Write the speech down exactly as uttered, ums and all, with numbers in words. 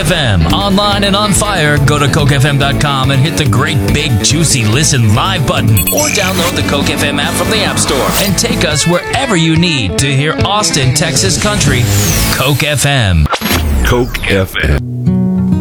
F M. Online and on fire, go to Coke F M dot com and hit the great big juicy listen live button. Or download the Coke F M app from the App Store and take us wherever you need to hear Austin, Texas country. Coke F M. Coke F M.